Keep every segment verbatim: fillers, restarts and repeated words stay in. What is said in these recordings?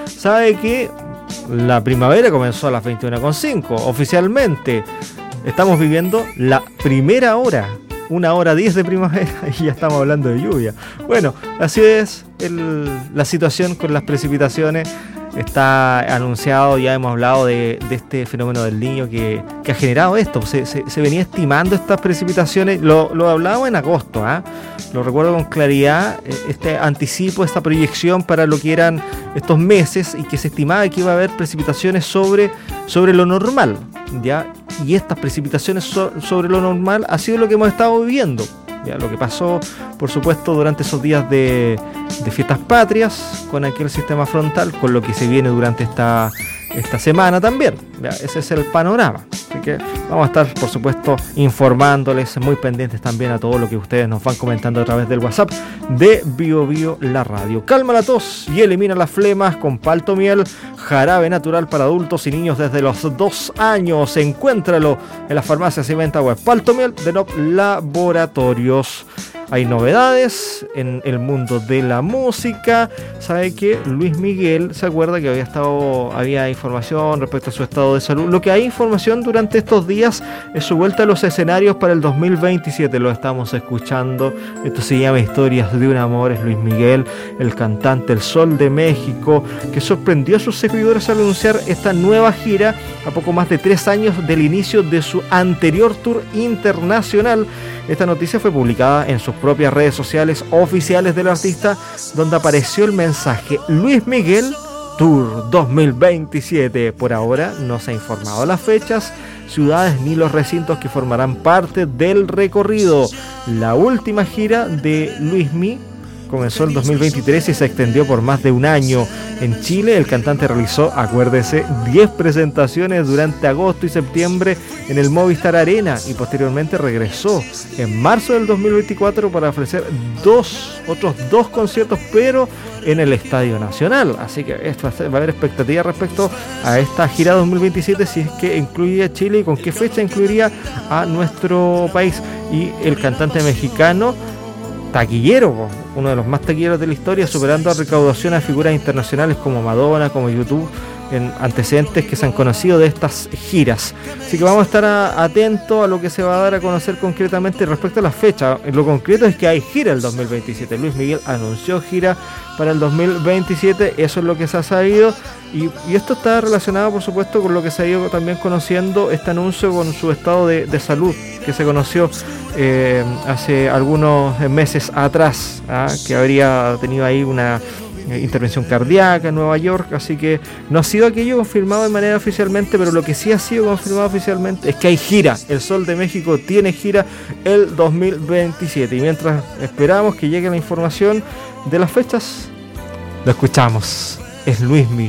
sabe que la primavera comenzó a las veintiuna coma cinco. Oficialmente estamos viviendo la primera hora, una hora diez de primavera, y ya estamos hablando de lluvia. Bueno, así es el, la situación con las precipitaciones. Está anunciado, ya hemos hablado de, de este fenómeno del Niño que, que ha generado esto. Se, se, se venía estimando estas precipitaciones, lo, lo hablábamos en agosto, ¿eh? Lo recuerdo con claridad, este anticipo, esta proyección para lo que eran estos meses, y que se estimaba que iba a haber precipitaciones sobre, sobre lo normal, ¿ya? Y estas precipitaciones so, sobre lo normal ha sido lo que hemos estado viviendo. Ya, lo que pasó, por supuesto, durante esos días de, de fiestas patrias, con aquel sistema frontal, con lo que se viene durante esta, esta semana también. Ya, ese es el panorama. Así que vamos a estar, por supuesto, informándoles, muy pendientes también a todo lo que ustedes nos van comentando a través del WhatsApp de Bio Bio La Radio. Calma la tos y elimina las flemas con Paltomiel, jarabe natural para adultos y niños desde los dos años. Encuéntralo en las farmacias y venta web. Paltomiel de N O P Laboratorios. Hay novedades en el mundo de la música. Sabe que Luis Miguel, se acuerda que había estado, había información respecto a su estado de salud. Lo que hay información durante estos días es su vuelta a los escenarios para el dos mil veintisiete. Lo estamos escuchando. Esto se llama Historias de un Amor. Es Luis Miguel, el cantante El Sol de México, que sorprendió a sus seguidores al anunciar esta nueva gira a poco más de tres años del inicio de su anterior tour internacional. Esta noticia fue publicada en sus propias redes sociales oficiales del artista, donde apareció el mensaje: Luis Miguel Tour dos mil veintisiete. Por ahora no se ha informado las fechas, ciudades ni los recintos que formarán parte del recorrido. La última gira de Luismi comenzó en dos mil veintitrés y se extendió por más de un año. En Chile, el cantante realizó, acuérdese, diez presentaciones durante agosto y septiembre en el Movistar Arena, y posteriormente regresó en marzo del dos mil veinticuatro para ofrecer dos, otros dos conciertos, pero en el Estadio Nacional. Así que esto va a haber expectativa respecto a esta gira dos mil veintisiete, si es que incluye a Chile y con qué fecha incluiría a nuestro país. Y el cantante mexicano, taquillero, uno de los más taquilleros de la historia, superando a recaudación a figuras internacionales como Madonna, como YouTube, en antecedentes que se han conocido de estas giras. Así que vamos a estar a, atentos a lo que se va a dar a conocer concretamente respecto a la fecha. Lo concreto es que hay gira el dos mil veintisiete. Luis Miguel anunció gira para el dos mil veintisiete, eso es lo que se ha sabido, y, y esto está relacionado, por supuesto, con lo que se ha ido también conociendo, este anuncio con su estado de, de salud, que se conoció eh, hace algunos meses atrás, ¿ah? Que habría tenido ahí una intervención cardíaca en Nueva York. Así que no ha sido aquello confirmado de manera oficialmente, pero lo que sí ha sido confirmado oficialmente es que hay gira. El Sol de México tiene gira el dos mil veintisiete, y mientras esperamos que llegue la información de las fechas, lo escuchamos. ¿Es Luismi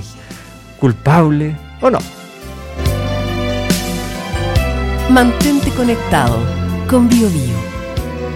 culpable o no? Mantente conectado con Bio Bio.